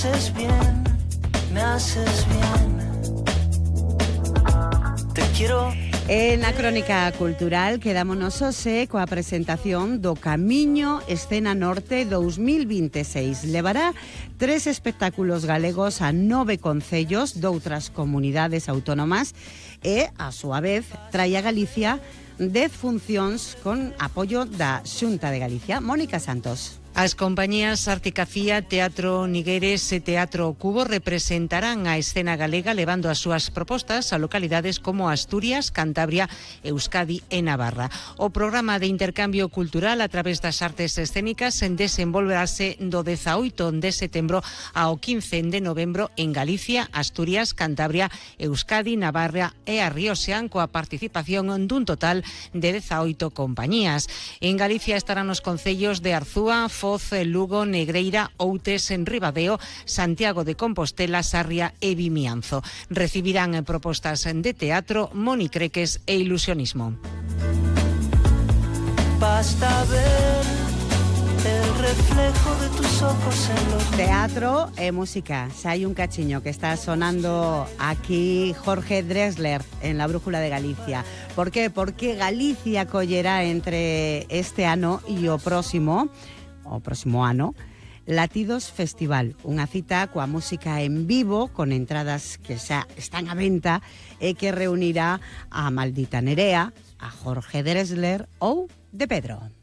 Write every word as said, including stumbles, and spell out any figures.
haces bien, me haces bien. Te quiero. En a crónica cultural quedámonos hoxe coa presentación do Camiño Escena Norte dos mil veintiséis. Levará tres espectáculos galegos a nove concellos doutras comunidades autónomas e, a súa vez, trai a Galicia dez funcións con apoio da Xunta de Galicia. Mónica Santos. As compañías Articafía, Teatro Nigueres e Teatro Cubo representarán a escena galega levando as súas propostas a localidades como Asturias, Cantabria, Euskadi e Navarra. O programa de intercambio cultural a través das artes escénicas desenvolverase do dezaoito de setembro ao quince de novembro en Galicia, Asturias, Cantabria, Euskadi, Navarra e a Riosean coa participación dun total de dezaoito compañías. En Galicia estarán os concellos de Arzúa, Foz, Lugo, Negreira, Outes, en Ribadeo, Santiago de Compostela, Sarria e Vimianzo. Recibirán propostas de teatro, monicreques e ilusionismo. Basta ver el reflejo de tus ojos en los... Teatro e música. Xa hai un cachiño que está sonando aquí Jorge Drexler en la Brújula de Galicia. Por qué? Porque Galicia collerá entre este ano e o próximo... o próximo ano, Latidos Festival, unha cita coa música en vivo con entradas que xa están á venta e que reunirá a Maldita Nerea, a Jorge Drexler ou De Pedro.